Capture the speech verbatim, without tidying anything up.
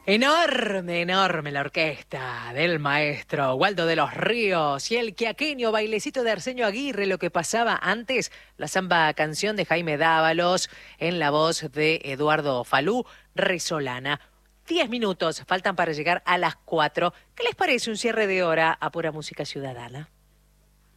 Enorme, enorme la orquesta del maestro Waldo de los Ríos y el quiaqueño bailecito de Arsenio Aguirre, lo que pasaba antes, la samba canción de Jaime Dávalos en la voz de Eduardo Falú, Resolana. Diez minutos faltan para llegar a las cuatro. ¿Qué les parece un cierre de hora a pura música ciudadana?